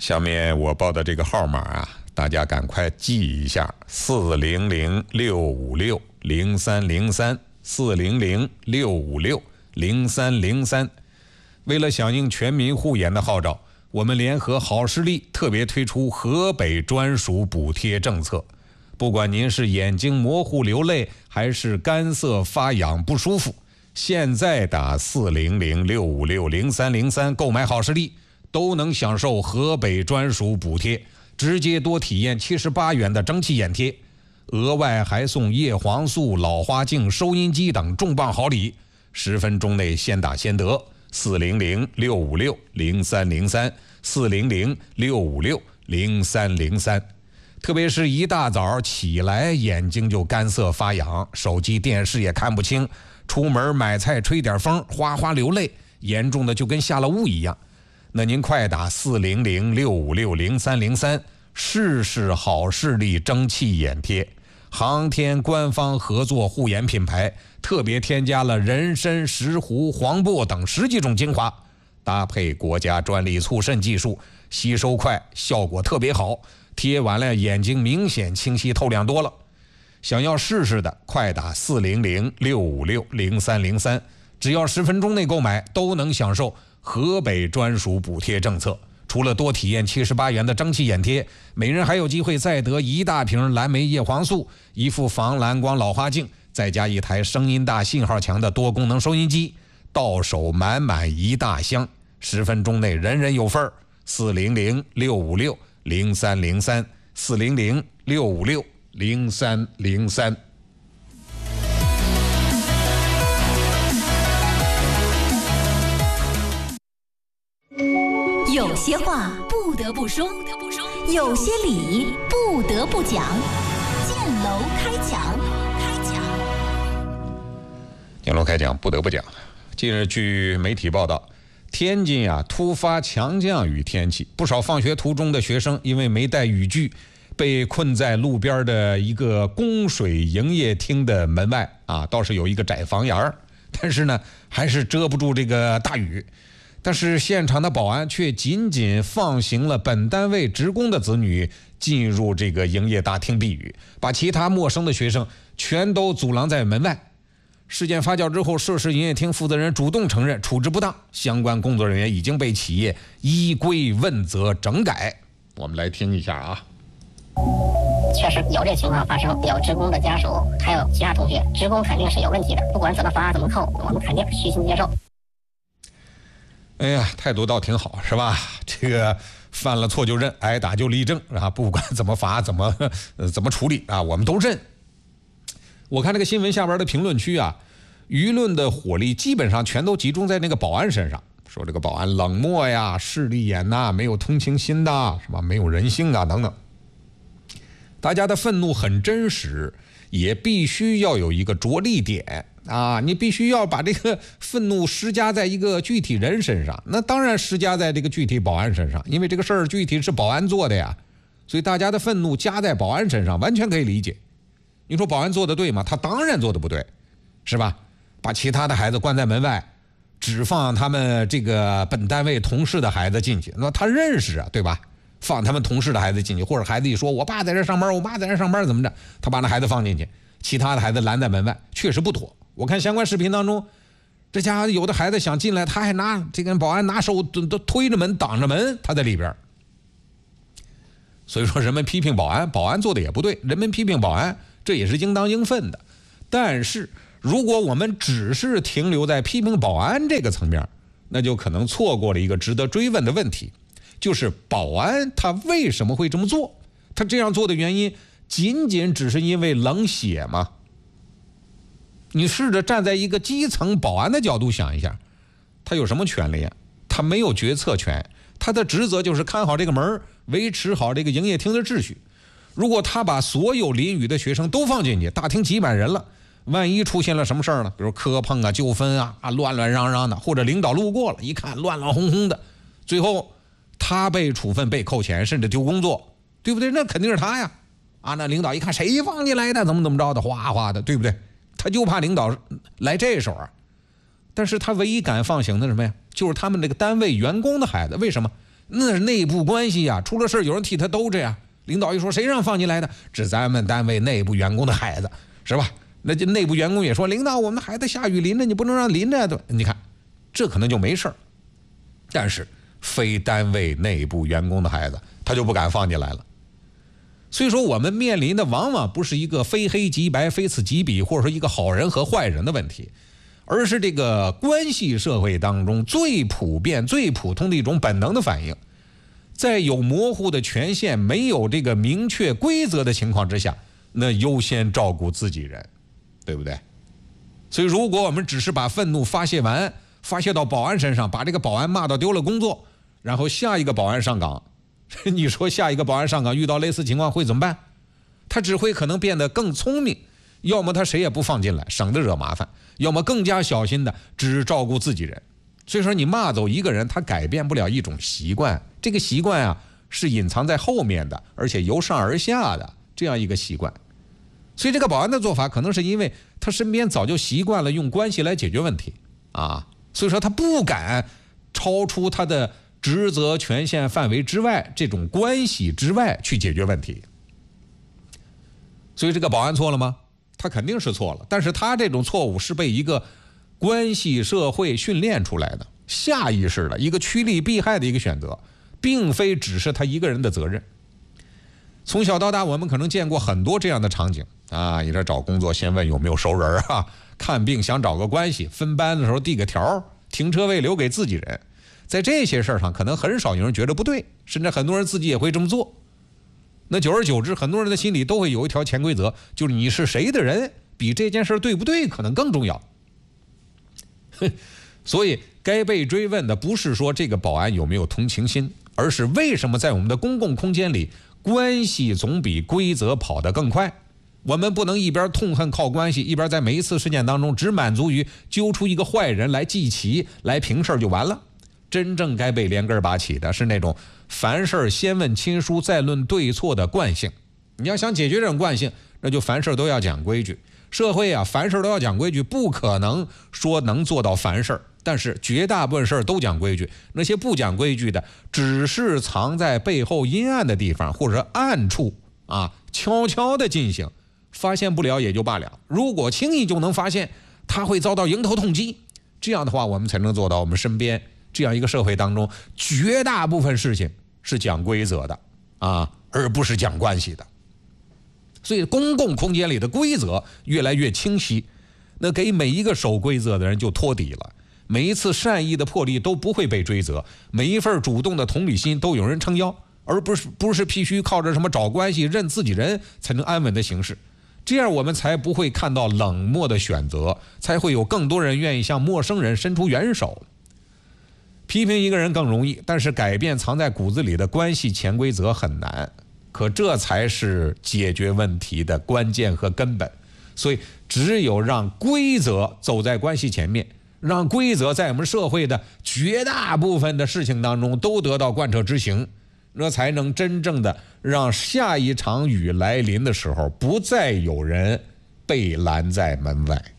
下面我报的这个号码啊，大家赶快记一下：400-656-0303，400-656-0303。为了响应全民护眼的号召，我们联合好视力特别推出河北专属补贴政策。不管您是眼睛模糊流泪，还是干涩发痒不舒服，现在打400-656-0303购买好视力，都能享受河北专属补贴，直接多体验78元的蒸汽眼贴，额外还送叶黄素、老花镜、收音机等重磅好礼，10分钟内先打先得。400-656-0303，400-656-0303。特别是一大早起来，眼睛就干涩发痒，手机电视也看不清，出门买菜吹点风，哗哗流泪，严重的就跟下了雾一样。那您快打400-656-0303，试试好视力蒸汽眼贴。航天官方合作护眼品牌，特别添加了人参、石斛、黄柏等10几种精华，搭配国家专利促渗技术，吸收快，效果特别好，贴完了眼睛明显清晰透亮多了。想要试试的，快打400-656-0303，只要10分钟内购买，都能享受河北专属补贴政策。除了多体验78元的蒸汽眼贴，每人还有机会再得1大瓶蓝莓叶黄素、1副防蓝光老花镜，再加1台声音大、信号强的多功能收音机，到手满满1大箱，10分钟内人人有份儿。400-656-0303，400-656-0303。 有些话不得不说，有些理不得不讲。建楼开讲， 建楼开讲不得不讲。近日据媒体报道，天津突发强降雨天气，不少放学途中的学生因为没带雨具，被困在路边的一个供水营业厅的门外倒是有一个窄房檐，但是呢还是遮不住这个大雨。但是现场的保安却仅仅放行了本单位职工的子女进入这个营业大厅避雨，把其他陌生的学生全都阻拦在门外。事件发酵之后，涉事营业厅负责人主动承认处置不当，相关工作人员已经被企业依规问责整改。我们来听一下啊。 确实有这情况发生，有职工的家属还有其他同学，职工肯定是有问题的，不管怎么罚怎么扣，我们肯定虚心接受。 哎呀，态度倒挺好，是吧？这个犯了错就认，挨打就立正啊，不管怎么罚怎么处理我们都认。我看这个新闻下边的评论区舆论的火力基本上全都集中在那个保安身上，说这个保安冷漠呀、势利眼没有同情心的，是吧？没有人性等等。大家的愤怒很真实，也必须要有一个着力点你必须要把这个愤怒施加在一个具体人身上，那当然施加在这个具体保安身上，因为这个事儿具体是保安做的呀，所以大家的愤怒加在保安身上完全可以理解。你说保安做的对吗？他当然做的不对，是吧？把其他的孩子关在门外，只放他们这个本单位同事的孩子进去，那他认识对吧？放他们同事的孩子进去，或者孩子一说我爸在这上班，我妈在这上班怎么着，他把那孩子放进去，其他的孩子拦在门外，确实不妥。我看相关视频当中，这家伙有的孩子想进来，他还拿这个保安拿手都推着门挡着门，他在里边。所以说人们批评保安，保安做的也不对，人们批评保安，这也是应当应分的。但是如果我们只是停留在批评保安这个层面，那就可能错过了一个值得追问的问题，就是保安他为什么会这么做？他这样做的原因仅仅只是因为冷血吗？你试着站在一个基层保安的角度想一下，他有什么权利他没有决策权，他的职责就是看好这个门，维持好这个营业厅的秩序。如果他把所有淋雨的学生都放进去，大厅挤满人了，万一出现了什么事儿呢？比如磕碰纠纷乱乱嚷嚷的，或者领导路过了一看乱乱哄哄的，最后他被处分被扣钱甚至丢工作，对不对？那肯定是他呀那领导一看谁放进来的怎么着的哗哗的，对不对？他就怕领导来这手但是他唯一敢放行的什么呀？就是他们这个单位员工的孩子。为什么？ 那是内部关系呀，出了事有人替他兜着呀。领导一说，谁让放进来的？这咱们单位内部员工的孩子，是吧？那就内部员工也说，领导，我们的孩子下雨淋着，你不能让淋着。你看，这可能就没事儿。但是非单位内部员工的孩子，他就不敢放进来了。所以说，我们面临的往往不是一个非黑即白、非此即彼，或者说一个好人和坏人的问题，而是这个关系社会当中最普遍、最普通的一种本能的反应。在有模糊的权限、没有这个明确规则的情况之下，那优先照顾自己人，对不对？所以，如果我们只是把愤怒发泄到保安身上，把这个保安骂到丢了工作，然后下一个保安上岗，你说下一个保安上岗遇到类似情况会怎么办？他只会可能变得更聪明，要么他谁也不放进来，省得惹麻烦；要么更加小心的只照顾自己人。所以说，你骂走一个人，他改变不了一种习惯，这个习惯啊是隐藏在后面的，而且由上而下的这样一个习惯。所以这个保安的做法，可能是因为他身边早就习惯了用关系来解决问题啊，所以说他不敢超出他的职责权限范围之外，这种关系之外去解决问题。所以这个保安错了吗？他肯定是错了，但是他这种错误是被一个关系社会训练出来的，下意识的一个趋利避害的一个选择，并非只是他一个人的责任。从小到大，我们可能见过很多这样的场景啊，你这找工作先问有没有熟人啊，看病想找个关系，分班的时候递个条，停车位留给自己人。在这些事儿上，可能很少有人觉得不对，甚至很多人自己也会这么做。那久而久之，很多人的心里都会有一条潜规则，就是你是谁的人，比这件事对不对可能更重要。所以该被追问的不是说这个保安有没有同情心，而是为什么在我们的公共空间里，关系总比规则跑得更快。我们不能一边痛恨靠关系，一边在每一次事件当中只满足于揪出一个坏人来记齐来评事就完了。真正该被连根拔起的是那种凡事先问亲疏再论对错的惯性。你要想解决这种惯性，那就凡事都要讲规矩。社会啊，凡事都要讲规矩，不可能说能做到凡事，但是绝大部分事都讲规矩。那些不讲规矩的，只是藏在背后阴暗的地方或者暗处啊，悄悄的进行，发现不了也就罢了。如果轻易就能发现，他会遭到迎头痛击。这样的话，我们才能做到我们身边这样一个社会当中，绝大部分事情是讲规则的啊，而不是讲关系的。所以公共空间里的规则越来越清晰，那给每一个守规则的人就托底了。每一次善意的破例都不会被追责，每一份主动的同理心都有人撑腰，而不是必须靠着什么找关系认自己人才能安稳的行事。这样我们才不会看到冷漠的选择，才会有更多人愿意向陌生人伸出援手。批评一个人更容易，但是改变藏在骨子里的关系潜规则很难。可这才是解决问题的关键和根本，所以只有让规则走在关系前面，让规则在我们社会的绝大部分的事情当中都得到贯彻执行，那才能真正的让下一场雨来临的时候，不再有人被拦在门外。